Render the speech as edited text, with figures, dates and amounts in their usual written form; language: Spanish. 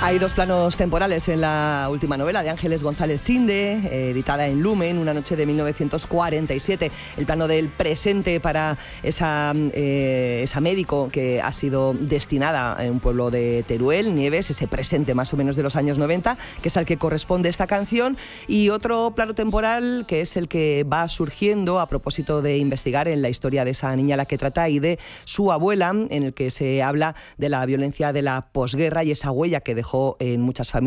Hay dos planos temporales en la última novela de Ángeles González Sinde, editada en Lumen, Una noche de 1947. El plano del presente para esa médico que ha sido destinada en un pueblo de Teruel, Nieves, ese presente más o menos de los años 90, que es al que corresponde esta canción. Y otro plano temporal que es el que va surgiendo a propósito de investigar en la historia de esa niña a la que trata y de su abuela, en el que se habla de la violencia de la posguerra y esa huella que dejó en muchas familias